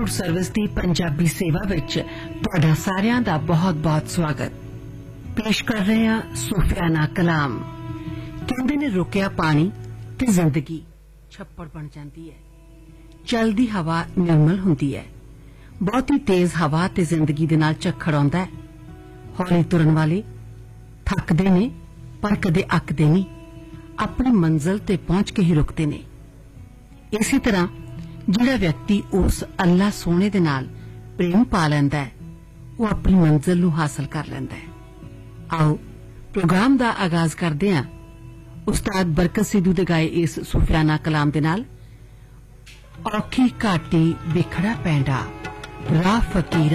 Route service ਦੀ ਪੰਜਾਬੀ ਸੇਵਾ ਵਿੱਚ ਤੁਹਾਡਾ ਸਾਰਿਆਂ ਦਾ ਬਹੁਤ-ਬਹੁਤ ਸਵਾਗਤ। ਪੇਸ਼ ਕਰ ਰਹੇ ਹਾਂ ਸੂਫਿਆਨਾ ਕਲਾਮ। ਕਹਿੰਦੇ ਨੇ ਰੁਕਿਆ ਪਾਣੀ ਤੇ ਜ਼ਿੰਦਗੀ ਛੱਪੜ ਬਣ ਜਾਂਦੀ ਹੈ। ਚਲਦੀ ਹਵਾ ਨਿਰਮਲ ਹੁੰਦੀ ਹੈ। ਬਹੁਤੀ ਤੇਜ਼ ਹਵਾ ਤੇ ਜ਼ਿੰਦਗੀ ਦੇ ਨਾਲ ਝੱਖੜ ਆਉਂਦਾ ਹੈ। ਹੌਲੀ ਤੁਰਨ ਵਾਲੇ ਥੱਕਦੇ ਨੇ ਪਰ ਕਦੇ ਅੱਕਦੇ ਨਹੀਂ, ਆਪਣੀ ਮੰਜ਼ਿਲ ਤੇ ਪਹੁੰਚ ਕੇ ਹੀ ਰੁਕਦੇ ਨੇ। ਇਸੇ ਤਰ੍ਹਾਂ ਜਿਹੜਾ ਵਿਅਕਤੀ ਉਸ ਅੱਲਾ ਸੋਹਣੇ ਦੇ ਨਾਲ ਪ੍ਰੇਮ ਪਾ ਲੈਂਦਾ ਹੈ, ਉਹ ਆਪਣੀ ਮੰਜ਼ਿਲ ਨੂੰ ਹਾਸਲ ਕਰ ਲੈਂਦਾ ਹੈ। ਆਓ ਪ੍ਰੋਗਰਾਮ ਦਾ ਆਗਾਜ਼ ਕਰਦੇ ਹਾਂ ਉਸਤਾਦ ਬਰਕਤ ਸਿੱਧੂ ਦੇ ਗਾਏ ਇਸ ਸੂਫਿਆਨਾ ਕਲਾਮ ਦੇ ਨਾਲ। ਔਖੀ ਘਾਟੀ ਵਿਖੜਾ ਪੈਂਡਾ ਰਾਹ ਫਕੀਰ